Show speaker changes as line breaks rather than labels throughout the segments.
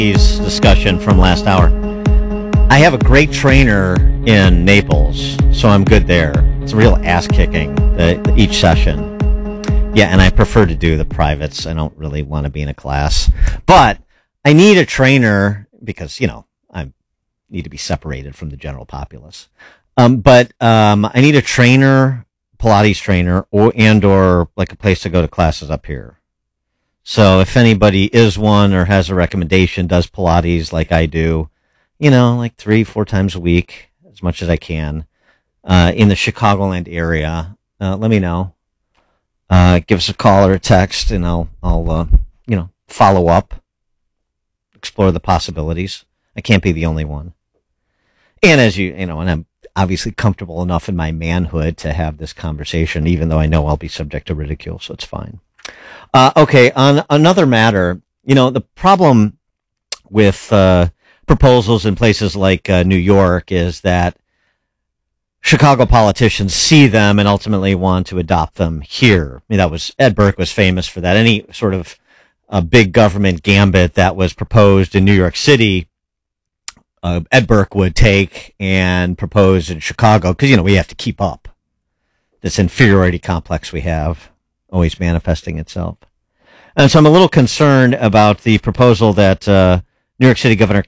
Discussion from last hour. I have a great trainer in Naples, so I'm good there. It's a real ass kicking each session. Yeah, and I prefer to do the privates. I don't really want to be in a class, but I need a trainer because I need to be separated from the general populace. But I need a trainer, Pilates trainer, or like a place to go to classes up here. So if anybody is one or has a recommendation, does Pilates like I do, like 3-4 times a week, as much as I can, in the Chicagoland area, let me know. Give us a call or a text, and I'll follow up, explore the possibilities. I can't be the only one. And as and I'm obviously comfortable enough in my manhood to have this conversation, even though I know I'll be subject to ridicule, so it's fine. Okay, on another matter, the problem with proposals in places like New York is that Chicago politicians see them and ultimately want to adopt them here. I mean, Ed Burke was famous for that. Any sort of a big government gambit that was proposed in New York City, Ed Burke would take and propose in Chicago because, we have to keep up this inferiority complex we have, always manifesting itself. And so I'm a little concerned about the proposal that New York State Governor,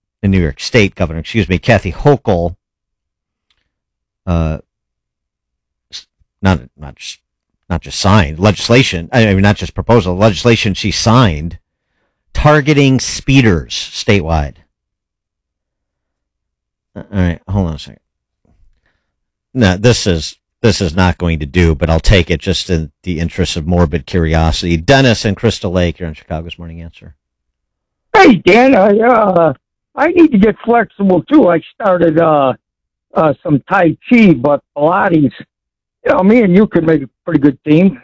Kathy Hochul, not just signed legislation. I mean, not just proposal, legislation she signed targeting speeders statewide. All right, hold on a second. No, this is not going to do, but I'll take it just in the interest of morbid curiosity. Dennis and Crystal Lake, you're on Chicago's Morning Answer.
Hey, Dan, I need to get flexible, too. I started some Tai Chi, but Pilates, me and you could make a pretty good team.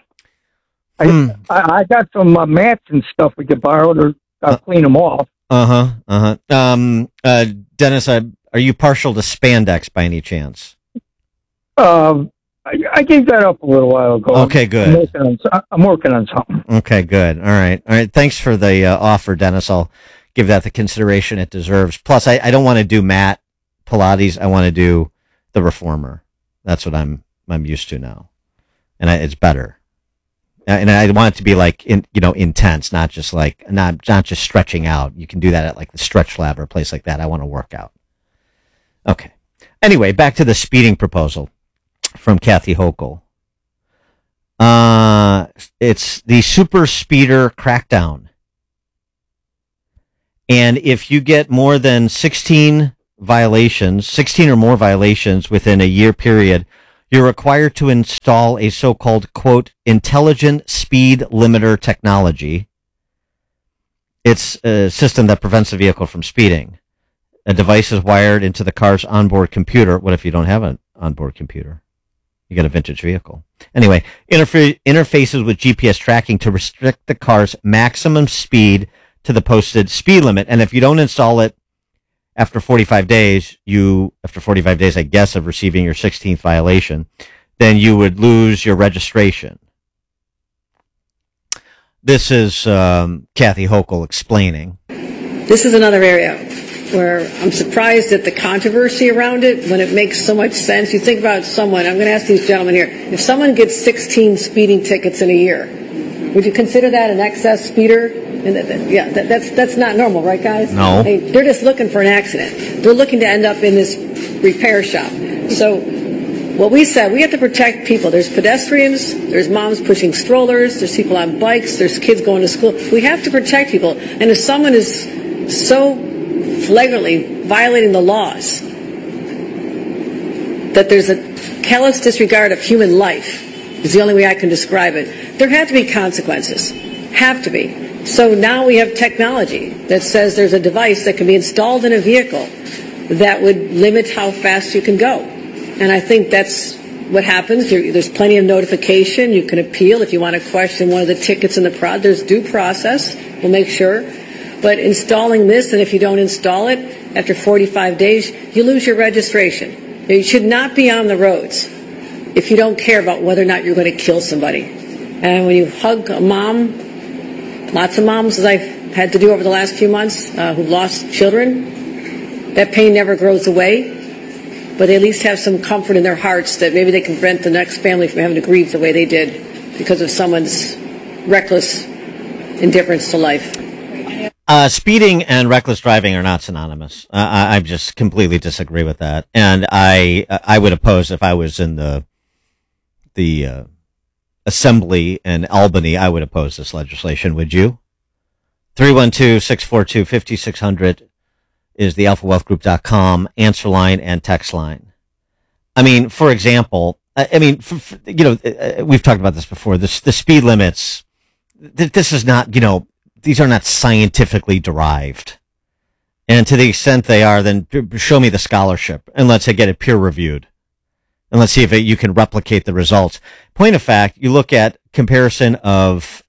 I got some mats and stuff we could borrow to clean them off.
Dennis, are you partial to spandex by any chance?
I gave that up a little while ago.
Okay, good.
I'm working on something.
Okay, good. All right. Thanks for the offer, Dennis. I'll give that the consideration it deserves. Plus, I don't want to do mat Pilates. I want to do the reformer. That's what I'm used to now, and it's better. And I want it to be like intense, not just stretching out. You can do that at like the Stretch Lab or a place like that. I want to work out. Okay. Anyway, back to the speeding proposal from Kathy Hochul. It's the super speeder crackdown. And if you get more than 16 or more violations within a year period, you're required to install a so-called, quote, intelligent speed limiter technology. It's a system that prevents the vehicle from speeding. A device is wired into the car's onboard computer. What if you don't have an onboard computer? You got a vintage vehicle. Anyway, interfaces with GPS tracking to restrict the car's maximum speed to the posted speed limit. And if you don't install it after 45 days, I guess, of receiving your 16th violation, then you would lose your registration. This is Kathy Hochul explaining.
This is another area where I'm surprised at the controversy around it when it makes so much sense. You think about someone, I'm going to ask these gentlemen here, if someone gets 16 speeding tickets in a year, would you consider that an excess speeder? And that's not normal, right, guys?
No.
They're just looking for an accident. They're looking to end up in this repair shop. So what we said, we have to protect people. There's pedestrians, there's moms pushing strollers, there's people on bikes, there's kids going to school. We have to protect people. And if someone is so flagrantly violating the laws that there's a callous disregard of human life, is the only way I can describe it, there have to be consequences. Have to be. So now we have technology that says there's a device that can be installed in a vehicle that would limit how fast you can go. And I think that's what happens. There's plenty of notification. You can appeal if you want to question one of the tickets in the prod. There's due process. We'll make sure. But installing this, and if you don't install it, after 45 days, you lose your registration. You should not be on the roads if you don't care about whether or not you're going to kill somebody. And when you hug a mom, lots of moms, as I've had to do over the last few months, who lost children. That pain never goes away, but they at least have some comfort in their hearts that maybe they can prevent the next family from having to grieve the way they did because of someone's reckless indifference to life.
Speeding and reckless driving are not synonymous. I just completely disagree with that. And I would oppose, if I was in the assembly in Albany, I would oppose this legislation. Would you? 312-642-5600 is the alphawealthgroup.com answer line and text line. I mean, for example, we've talked about this before. The speed limits, this is not, these are not scientifically derived. And to the extent they are, then show me the scholarship and let's get it peer reviewed. And let's see if you can replicate the results. Point of fact, you look at comparison of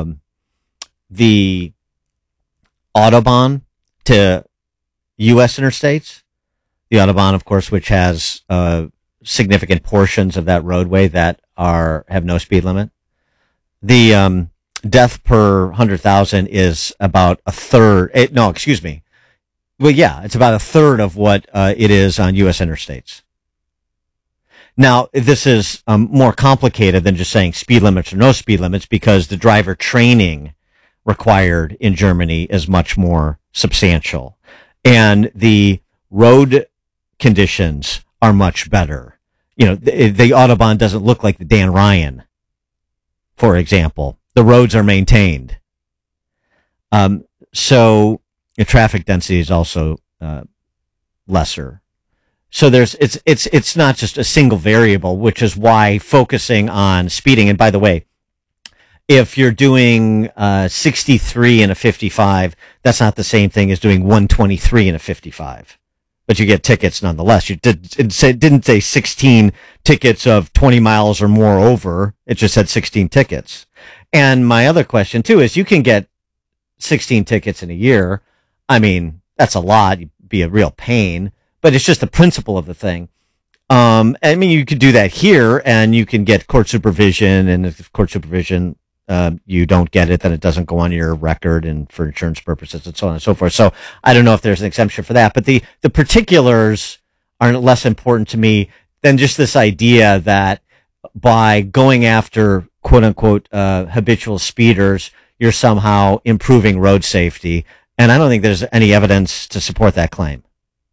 the Autobahn to U.S. interstates. The Autobahn, of course, which has significant portions of that roadway that have no speed limit. The death per 100,000 is about a third. Well, yeah, it's about a third of what it is on U.S. interstates. Now, this is more complicated than just saying speed limits or no speed limits, because the driver training required in Germany is much more substantial. And the road conditions are much better. The Autobahn doesn't look like the Dan Ryan, for example. The roads are maintained. So the traffic density is also lesser. So it's not just a single variable, which is why focusing on speeding. And by the way, if you're doing 63 in a 55, that's not the same thing as doing 123 in a 55. But you get tickets nonetheless. It didn't say 16 tickets of 20 miles or more over. It just said 16 tickets. And my other question too is, you can get 16 tickets in a year. I mean, that's a lot. It'd be a real pain, but it's just the principle of the thing. I mean, you could do that here and you can get court supervision, and if court supervision, you don't get it, then it doesn't go on your record and for insurance purposes and so on and so forth. So I don't know if there's an exemption for that, but the particulars are less important to me than just this idea that by going after quote unquote, habitual speeders, you're somehow improving road safety. And I don't think there's any evidence to support that claim.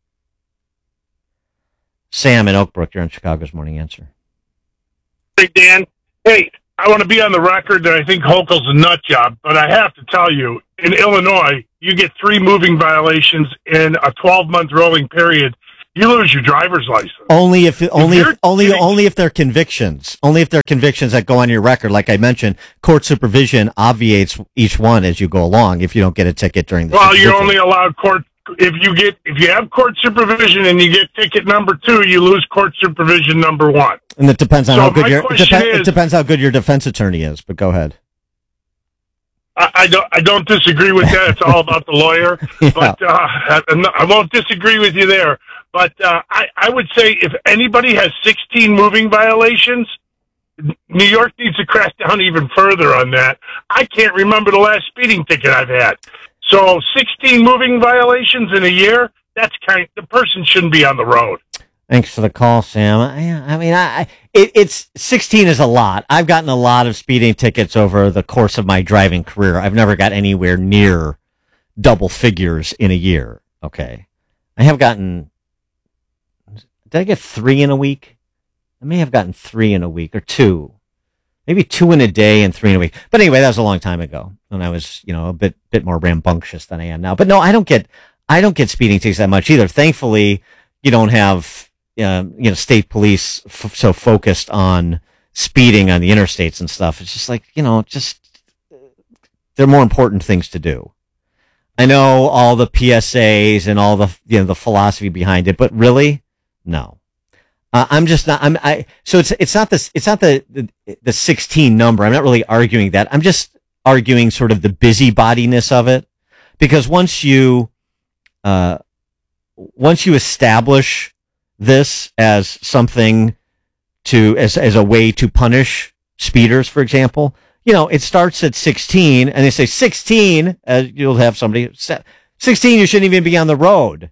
Sam in Oak Brook, you're on Chicago's Morning Answer.
Hey, Dan. Hey, I want to be on the record that I think Hochul's a nut job, but I have to tell you, in Illinois, you get 3 moving violations in a 12-month rolling period. You lose your driver's license. Only if
they're convictions. Only if they're convictions that go on your record. Like I mentioned, court supervision obviates each one as you go along. If you don't get a ticket during the
supervision. You're only allowed court. If you have court supervision and you get ticket number 2, you lose court supervision number 1.
And it depends on how good it depends how good your defense attorney is. But go ahead.
I don't disagree with that. It's all about the lawyer. Yeah. But I won't disagree with you there. But I would say if anybody has 16 moving violations, New York needs to crack down even further on that. I can't remember the last speeding ticket I've had. So 16 moving violations in a year, the person shouldn't be on the road.
Thanks for the call, Sam. I mean, it's 16 is a lot. I've gotten a lot of speeding tickets over the course of my driving career. I've never got anywhere near double figures in a year. Okay. I have gotten, did I get 3 in a week? I may have gotten 3 in a week, or 2. Maybe 2 in a day and 3 in a week. But anyway, that was a long time ago when I was, a bit more rambunctious than I am now. But no, I don't get speeding tickets that much either. Thankfully, you don't have, state police so focused on speeding on the interstates and stuff. It's just like, there are more important things to do. I know all the PSAs and all the, the philosophy behind it, but really, no. I'm just not, so it's not the 16 number. I'm not really arguing that. I'm just arguing sort of the busybodiness of it, because once you establish this as something as a way to punish speeders, for example, it starts at 16 and they say 16, you'll have somebody 16, you shouldn't even be on the road.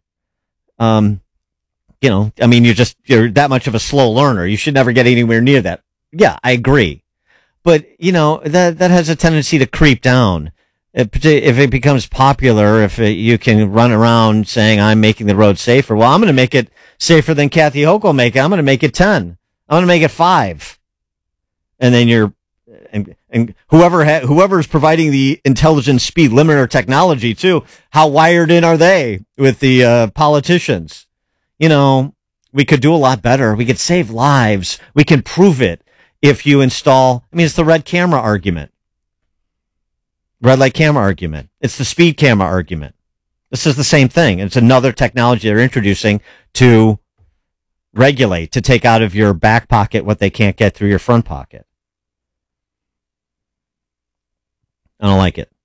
You're that much of a slow learner. You should never get anywhere near that. Yeah, I agree. But, that has a tendency to creep down. If it becomes popular, you can run around saying, I'm making the road safer. Well, I'm going to make it safer than Kathy Hoke will make it. I'm going to make it 10. I'm going to make it 5. And then and whoever's providing the intelligent speed limiter technology too, how wired in are they with the politicians? We could do a lot better. We could save lives. We can prove it if you install, it's the red camera argument. Red light camera argument. It's the speed camera argument. This is the same thing. It's another technology they're introducing to regulate, to take out of your back pocket what they can't get through your front pocket. I don't like it.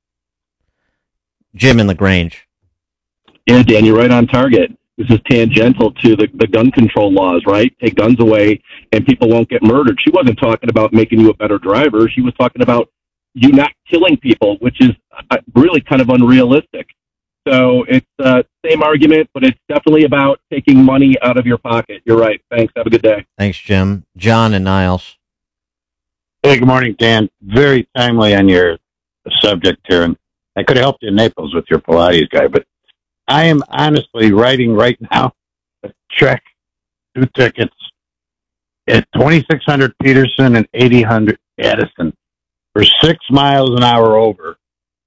Jim in LaGrange.
Yeah, Dan, you're right on target. This is tangential to the gun control laws, right? Take guns away and people won't get murdered. She wasn't talking about making you a better driver. She was talking about you not killing people, which is really kind of unrealistic. So it's the same argument, but it's definitely about taking money out of your pocket. You're right. Thanks. Have a good day.
Thanks, Jim. John and Niles.
Hey, good morning, Dan. Very timely on your subject here. And I could have helped you in Naples with your Pilates guy, but I am honestly writing right now a check, 2 tickets at 2600 Peterson and 8000 Addison for 6 miles an hour over.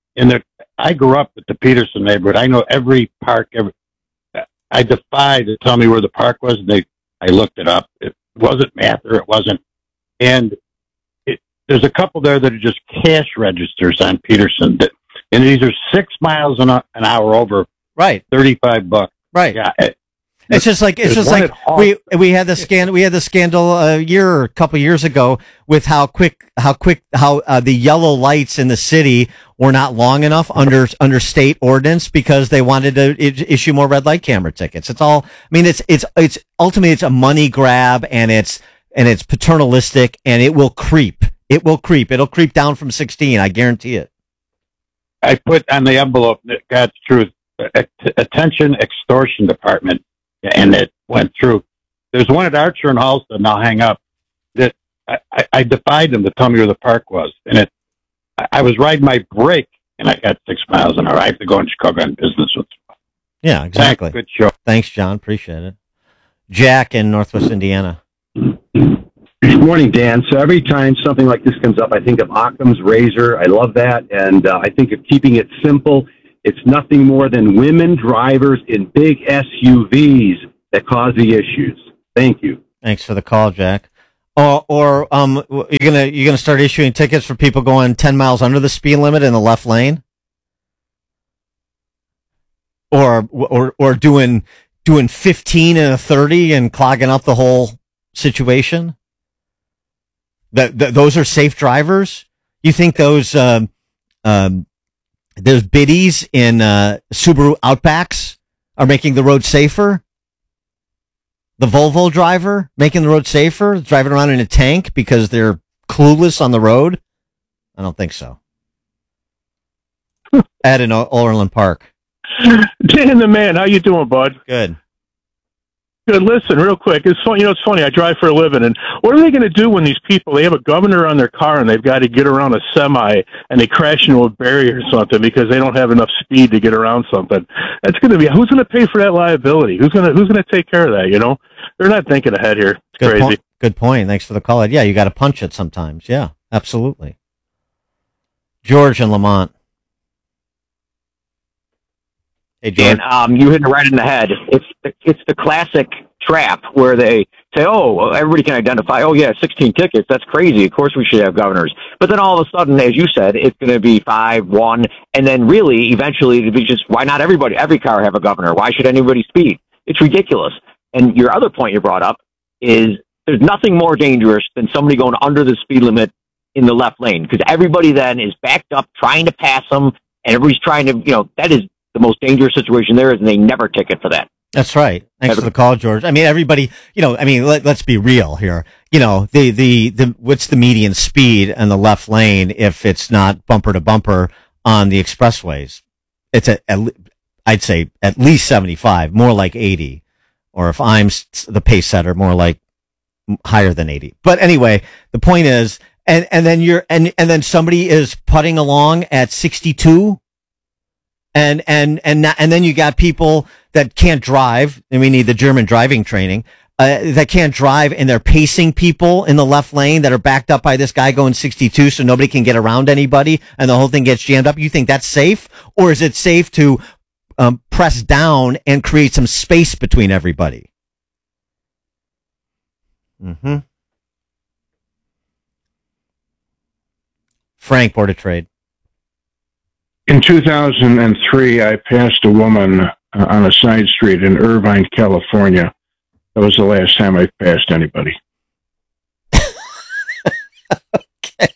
I grew up at the Peterson neighborhood. I know every park. I defied to tell me where the park was. I looked it up. It wasn't Mather. It wasn't. And there's a couple there that are just cash registers on Peterson. And these are 6 miles an hour over.
Right.
$35.
Right.
Yeah.
It's just like we had the scandal a couple years ago with how the yellow lights in the city were not long enough under state ordinance because they wanted to issue more red light camera tickets. It's all. It's ultimately it's a money grab and it's paternalistic and it will creep. It'll creep down from 16. I guarantee it.
I put on the envelope, God's truth, attention extortion department. And it went through. There's one at Archer and Halsted, and I'll hang up, that I defied them to tell me where the park was. And I was riding my brake, and I got 6 miles an hour. I have to go in Chicago on business with them.
Yeah, exactly.
Good show.
Thanks, John. Appreciate it. Jack in Northwest Indiana.
Good morning, Dan. So every time something like this comes up, I think of Occam's razor. I love that. And I think of keeping it simple. It's nothing more than women drivers in big SUVs that cause the issues. Thank you.
Thanks for the call, Jack. Or you're gonna start issuing tickets for people going 10 miles under the speed limit in the left lane, or doing 15 and a 30 and clogging up the whole situation. Those are safe drivers. You think those biddies in Subaru Outbacks are making the road safer? The Volvo driver making the road safer, driving around in a tank because they're clueless on the road? I don't think so. Ed in Overland Park.
Dan the man, how you doing, bud?
Good.
Good. Listen, real quick. It's funny. It's funny. I drive for a living, and what are they going to do when these people? They have a governor on their car, and they've got to get around a semi, and they crash into a barrier or something because they don't have enough speed to get around something. That's going to be who's going to pay for that liability? Who's going to take care of that? They're not thinking ahead here. It's crazy.
Good point. Thanks for the call. Yeah, you got to punch it sometimes. Yeah, absolutely. George in Lamont. Hey, George.
And you hit it right in the head. It's the classic trap where they say, "Oh, everybody can identify. Oh, yeah, 16 tickets. That's crazy. Of course, we should have governors." But then all of a sudden, as you said, it's going to be 5, 1, and then really, eventually, it'll be just why not every car have a governor? Why should anybody speed? It's ridiculous. And your other point you brought up is there's nothing more dangerous than somebody going under the speed limit in the left lane because everybody then is backed up trying to pass them, and everybody's trying to, that is the most dangerous situation there is, and they never ticket for that.
That's right. Thanks for the call, George. I mean, everybody, let's be real here. The what's the median speed in the left lane if it's not bumper to bumper on the expressways? It's I'd say at least 75, more like 80. Or if I'm the pace setter, more like higher than 80. But anyway, the point is, and then somebody is putting along at 62. And then you got people that can't drive, and we need the German driving training, that can't drive, and they're pacing people in the left lane that are backed up by this guy going 62, so nobody can get around anybody, and the whole thing gets jammed up. You think that's safe? Or is it safe to press down and create some space between everybody? Mm-hmm. Frank, Board of Trade.
In 2003, I passed a woman on a side street in Irvine, California. That was the last time I passed anybody.
Okay.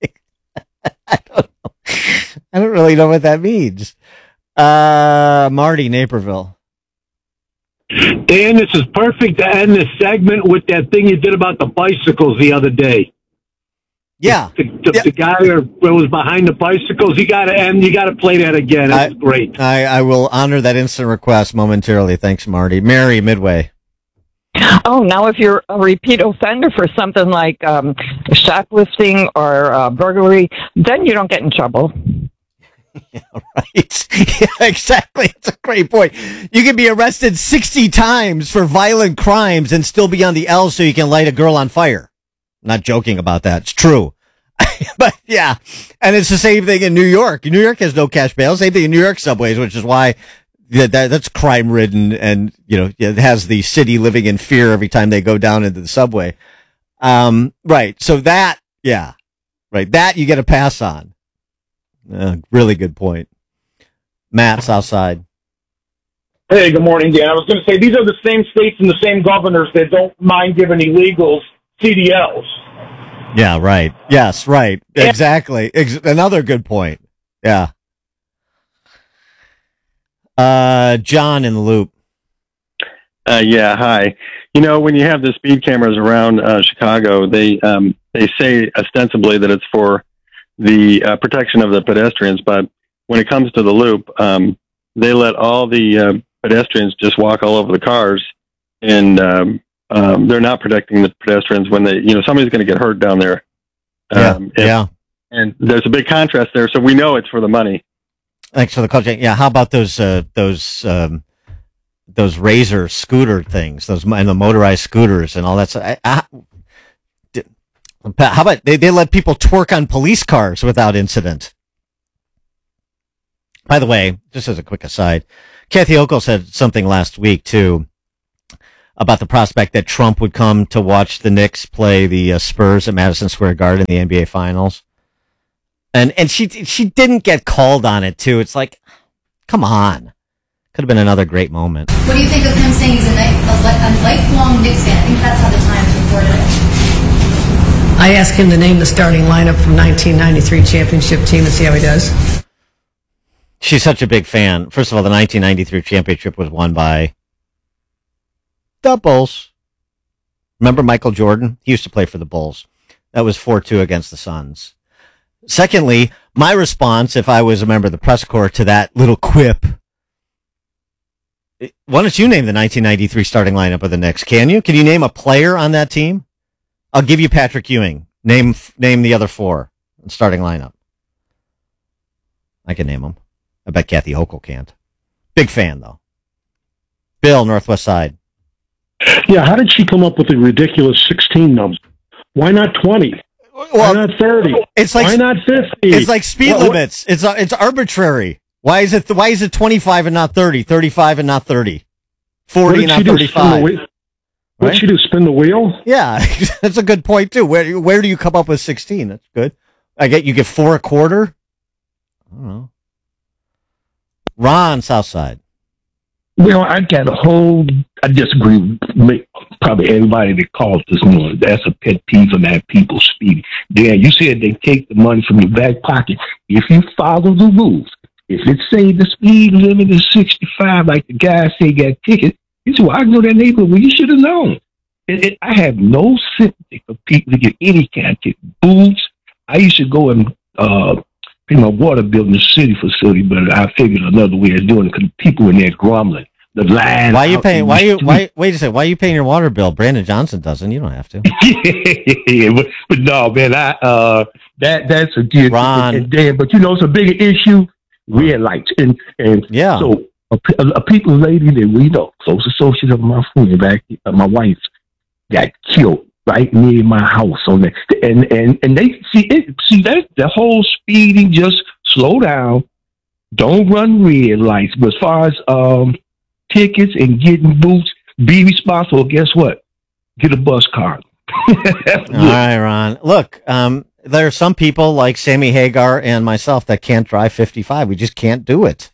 I don't really know what that means. Marty, Naperville.
Dan, this is perfect to end this segment with that thing you did about the bicycles the other day.
Yeah.
The guy that was behind the bicycles, you got to play that again. That's great.
I will honor that instant request momentarily. Thanks, Marty. Mary, Midway.
Oh, now if you're a repeat offender for something like shoplifting or burglary, then you don't get in trouble.
Yeah, right. Yeah, exactly. It's a great point. You can be arrested 60 times for violent crimes and still be on the L so you can light a girl on fire. Not joking about that. It's true. But yeah. And it's the same thing in New York. New York has no cash bail. Same thing in New York subways, which is why that's crime ridden, and it has the city living in fear every time they go down into the subway. Right. So that you get a pass on. Really good point. Matt, Southside.
Hey, good morning, Dan. I was going to say, these are the same states and the same governors that don't mind giving illegals CDLs.
Yeah, right. Yes, right. Exactly. Another good point. Yeah. John in the loop.
Yeah, hi. When you have the speed cameras around Chicago, they say ostensibly that it's for the protection of the pedestrians, but when it comes to the loop, they let all the pedestrians just walk all over the cars, and they're not protecting the pedestrians when somebody's going to get hurt down there.
Yeah.
And there's a big contrast there, so we know it's for the money.
Thanks for the call, Jane. Yeah, how about those Razor scooter things, and the motorized scooters and all that stuff? How about they let people twerk on police cars without incident? By the way, just as a quick aside, Kathy Hochul said something last week too about the prospect that Trump would come to watch the Knicks play the Spurs at Madison Square Garden in the NBA Finals. And she didn't get called on it too. It's like, come on. Could have been another great moment.
What do you think of him saying he's a lifelong Knicks fan? I think that's how the Times reported it.
I asked him to name the starting lineup from 1993 championship team and see how he does.
She's such a big fan. First of all, the 1993 championship was won by the Bulls. Remember Michael Jordan? He used to play for the Bulls. That was 4-2 against the Suns. Secondly, my response, if I was a member of the press corps, to that little quip, why don't you name the 1993 starting lineup of the Knicks? Can you? Can you name a player on that team? I'll give you Patrick Ewing. Name the other four in starting lineup. I can name them. I bet Kathy Hochul can't. Big fan, though. Bill, Northwest Side.
Yeah, how did she come up with the ridiculous 16 number? Why not 20? Why not 30? Why not 50?
It's like speed limits. It's arbitrary. Why is it 25 and not 30? 35 and not 30? 40 and not 35?
What did she do? Spin the wheel?
Yeah, that's a good point too. Where do you come up with 16? That's good. You get 4 a quarter. I don't know. Ron, Southside.
Well, I disagree with probably everybody that calls this morning. That's a pet peeve of that people speeding. Dan, you said they take the money from your back pocket. If you follow the rules, if it say the speed limit is 65, like the guy say got ticket, He said, well, I know that neighborhood. Well, you should have known. I have no sympathy for people to get any kind of ticket. Boots. I used to go and pay my water bill in the city facility, but I figured another way of doing it because people in there grumbling. The line.
Why are you paying? Wait a second. Why are you paying your water bill? Brandon Johnson doesn't. You don't have to.
Yeah, but no, man. That's a deal.
Ron.
But it's a bigger issue. Red lights and
yeah.
So a people lady that we know, close associate of my friend, my wife, got killed right near my house on that. And they see that the whole speeding, just slow down, don't run red lights. But as far as tickets and getting boots, be responsible. Guess what? Get a bus card.
All right, Ron. Look, there are some people like Sammy Hagar and myself that can't drive 55. We just can't do it.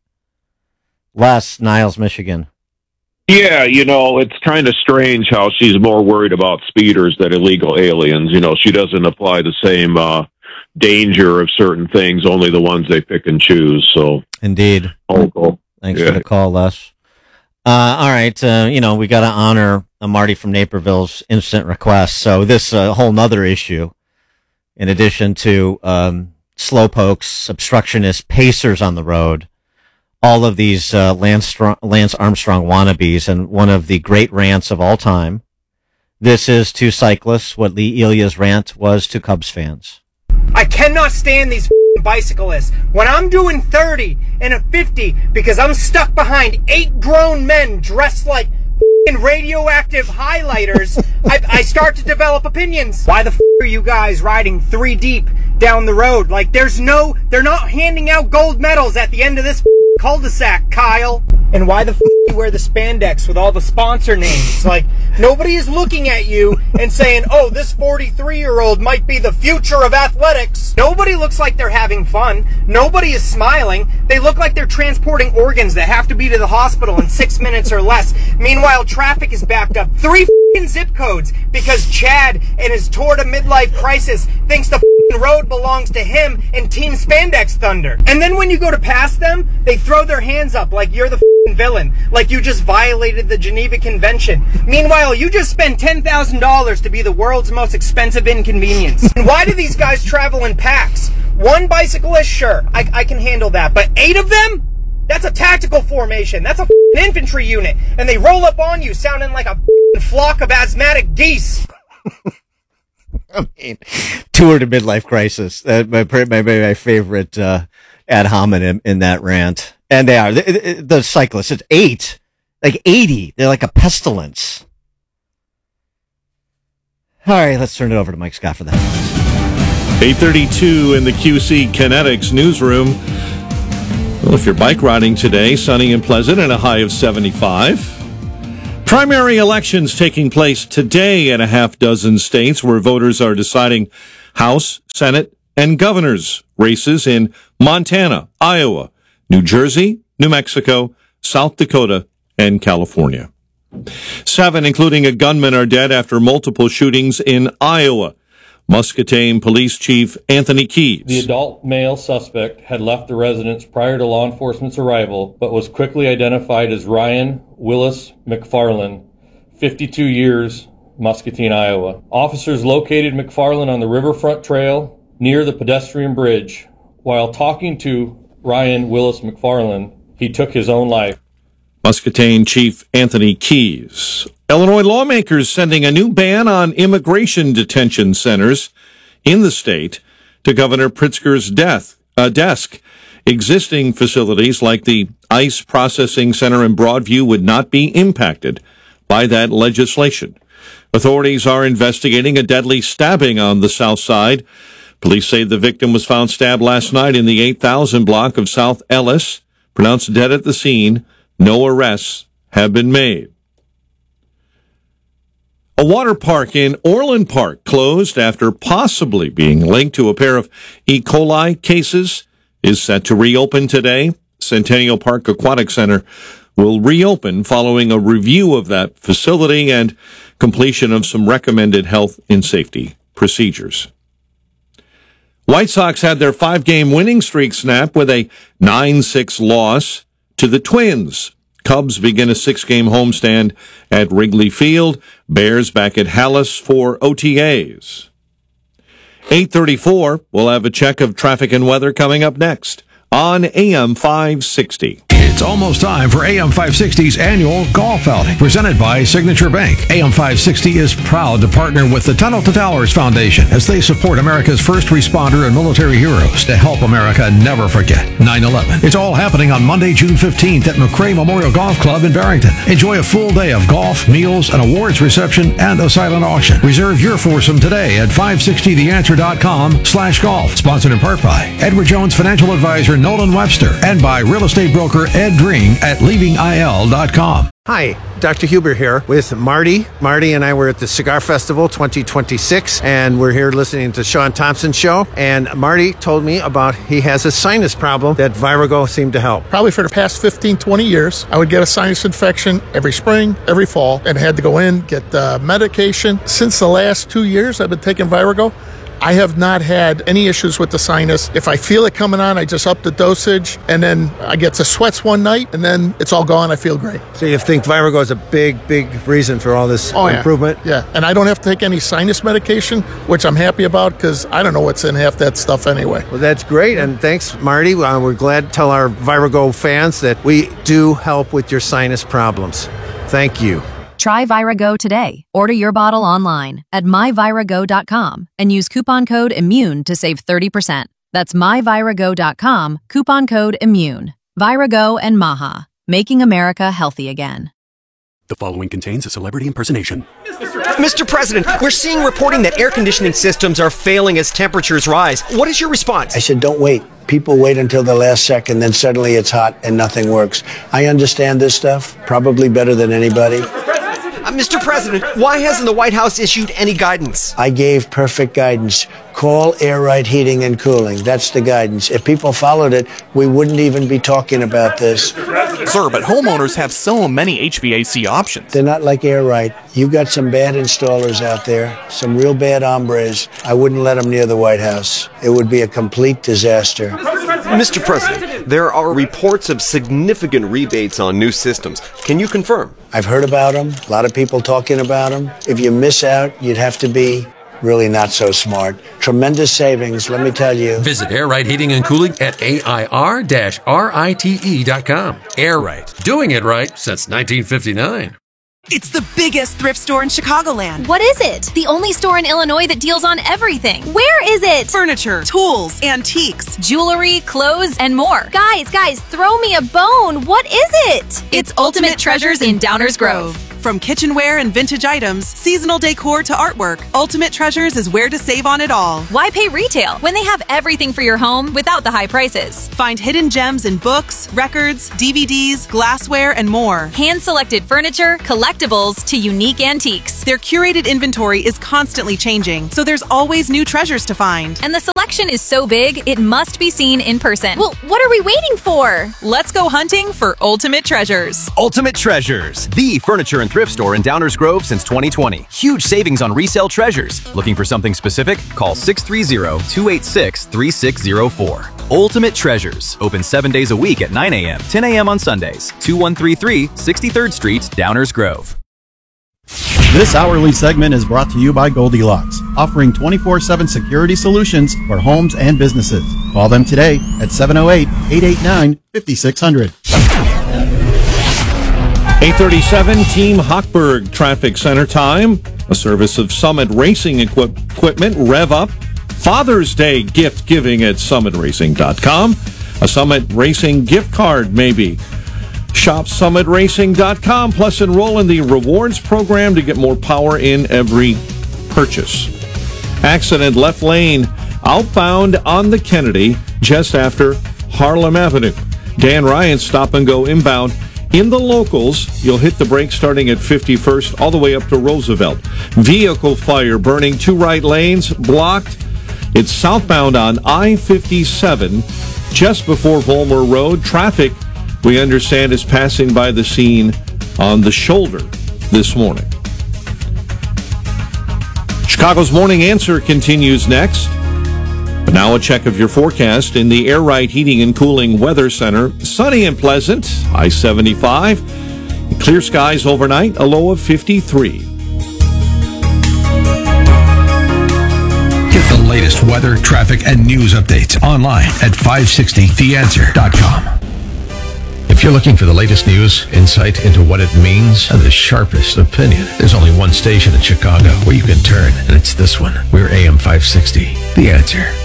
Les, Niles, Michigan.
Yeah, it's kind of strange how she's more worried about speeders than illegal aliens. She doesn't apply the same danger of certain things, only the ones they pick and choose. So,
indeed.
Cool.
Thanks for the call, Les. All right, we got to honor Marty from Naperville's instant request. So this whole nother issue, in addition to slowpokes, obstructionists, pacers on the road, all of these Lance Armstrong wannabes, and one of the great rants of all time. This is to cyclists what Lee Elia's rant was to Cubs fans.
I cannot stand these bicyclists. When I'm doing 30 and a 50 because I'm stuck behind 8 grown men dressed like radioactive highlighters, I start to develop opinions. Why the are you guys riding 3 deep down the road? Like they're not handing out gold medals at the end of this cul-de-sac, Kyle. And why the you wear the spandex with all the sponsor names? Like, nobody is looking at you and saying, oh, this 43-year-old might be the future of athletics. Nobody looks like they're having fun. Nobody is smiling. They look like they're transporting organs that have to be to the hospital in 6 minutes or less. Meanwhile, traffic is backed up 3 zip codes because Chad in his tour to midlife crisis thinks the road belongs to him and Team Spandex Thunder. And then when you go to pass them, they throw their hands up like you're the villain, like you just violated the Geneva Convention. Meanwhile, you just spent $10,000 to be the world's most expensive inconvenience. And why do these guys travel in packs? 1 bicyclist, sure, I can handle that, but 8 of them? That's a tactical formation. That's a infantry unit. And they roll up on you sounding like a flock of asthmatic geese.
I mean, tour to midlife crisis. My favorite ad hominem in that rant. And they are. The cyclists, it's 8. Like 80. They're like a pestilence. All right, let's turn it over to Mike Scott for that.
8:32 in the QC Kinetics newsroom. Well, if you're bike riding today, sunny and pleasant and a high of 75. Primary elections taking place today in a half dozen states where voters are deciding House, Senate, and governor's races in Montana, Iowa, New Jersey, New Mexico, South Dakota, and California. 7, including a gunman, are dead after multiple shootings in Iowa. Muscatine Police Chief Anthony Keyes.
The adult male suspect had left the residence prior to law enforcement's arrival, but was quickly identified as Ryan Willis McFarland, 52 years, Muscatine, Iowa. Officers located McFarland on the Riverfront Trail near the pedestrian bridge. While talking to Ryan Willis McFarland, he took his own life.
Muscatine Chief Anthony Keyes. Illinois lawmakers sending a new ban on immigration detention centers in the state to Governor Pritzker's desk. Existing facilities like the ICE Processing Center in Broadview would not be impacted by that legislation. Authorities are investigating a deadly stabbing on the south side. Police say the victim was found stabbed last night in the 8000 block of South Ellis, pronounced dead at the scene. No arrests have been made. A water park in Orland Park closed after possibly being linked to a pair of E. coli cases is set to reopen today. Centennial Park Aquatic Center will reopen following a review of that facility and completion of some recommended health and safety procedures. White Sox had their 5-game winning streak snap with a 9-6 loss to the Twins Cubs begin a 6-game homestand at Wrigley Field. Bears back at Hallis for OTAs. 8:34, we'll have a check of traffic and weather coming up next on AM 560.
It's almost time for AM 560's annual golf outing, presented by Signature Bank. AM 560 is proud to partner with the Tunnel to Towers Foundation as they support America's first responder and military heroes to help America never forget 9/11. It's all happening on Monday, June 15th at McRae Memorial Golf Club in Barrington. Enjoy a full day of golf, meals, an awards reception, and a silent auction. Reserve your foursome today at 560theanswer.com/golf. Sponsored in part by Edward Jones Financial Advisor Nolan Webster and by real estate broker Ed Dring at leavingil.com.
Hi, Dr. Huber here with Marty. Marty and I were at the Cigar Festival 2026, and we're here listening to Sean Thompson's show. And Marty told me about he has a sinus problem that Virago seemed to help.
Probably for the past 15, 20 years, I would get a sinus infection every spring, every fall, and had to go in, get medication. Since the last 2 years, I've been taking Virago. I have not had any issues with the sinus. If I feel it coming on, I just up the dosage, and then I get the sweats one night, and then it's all gone. I feel great.
So you think Virago is a big reason for all this improvement?
Yeah, and I don't have to take any sinus medication, which I'm happy about because I don't know what's in half that stuff anyway.
Well, that's great, and thanks, Marty. We're glad to tell our Virago fans that we do help with your sinus problems. Thank you.
Try Virago today. Order your bottle online at myvirago.com and use coupon code IMMUNE to save 30%. That's myvirago.com, coupon code IMMUNE. Virago and Maha, making America healthy again.
The following contains a celebrity impersonation.
Mr. President, we're seeing reporting that air conditioning systems are failing as temperatures rise. What is your response?
I said, don't wait. People wait until the last second, then suddenly it's hot and nothing works. I understand this stuff probably better than anybody.
Mr. President, why hasn't the White House issued any guidance?
I gave perfect guidance. Call Air Right Heating and Cooling. That's the guidance. If people followed it, we wouldn't even be talking about this.
Sir, but homeowners have so many HVAC options.
They're not like Air Right. You've got some bad installers out there, some real bad hombres. I wouldn't let them near the White House. It would be a complete disaster.
Mr. President, there are reports of significant rebates on new systems. Can you confirm?
I've heard about them. A lot of people talking about them. If you miss out, you'd have to be really not so smart. Tremendous savings, let me tell you.
Visit Air Right Heating and Cooling at AIR-RITE.com. Air Right. Doing it right since 1959.
It's the biggest thrift store in Chicagoland.
What is it? The only store in Illinois that deals on everything. Where is it?
Furniture, tools, antiques,
jewelry, clothes, and more. Guys, throw me a bone. What is it?
It's Ultimate Treasures in Downers Grove. From kitchenware and vintage items, seasonal decor to artwork, Ultimate Treasures is where to save on it all.
Why pay retail when they have everything for your home without the high prices?
Find hidden gems in books, records, DVDs, glassware, and more.
Hand-selected furniture, collectibles, to unique antiques.
Their curated inventory is constantly changing, so there's always new treasures to find.
And the selection is so big, it must be seen in person. Well, what are we waiting for?
Let's go hunting for Ultimate Treasures.
Ultimate Treasures, the furniture and thrift store in Downers Grove since 2020. Huge savings on resale treasures. Looking for something specific? Call 630-286-3604. Ultimate Treasures. Open 7 days a week at 9 a.m., 10 a.m. on Sundays. 2133 63rd Street, Downers Grove.
This hourly segment is brought to you by Goldilocks, offering 24/7 security solutions for homes and businesses. Call them today at 708-889-5600.
8:37, Team Hochberg Traffic Center time. A service of Summit Racing Equipment. Rev up. Father's Day gift giving at summitracing.com. A Summit Racing gift card, maybe. Shop summitracing.com, plus enroll in the rewards program to get more power in every purchase. Accident, left lane, outbound on the Kennedy, just after Harlem Avenue. Dan Ryan, stop and go inbound. In the locals, you'll hit the brakes starting at 51st all the way up to Roosevelt. Vehicle fire burning 2 right lanes, blocked. It's southbound on I-57 just before Volmer Road. Traffic, we understand, is passing by the scene on the shoulder this morning. Chicago's Morning Answer continues next. Now a check of your forecast in the Air Right Heating and Cooling Weather Center. Sunny and pleasant, high 75. Clear skies overnight, a low of 53.
Get the latest weather, traffic, and news updates online at 560theanswer.com. If you're looking for the latest news, insight into what it means, and the sharpest opinion, there's only one station in Chicago where you can turn, and it's this one. We're AM 560, The Answer.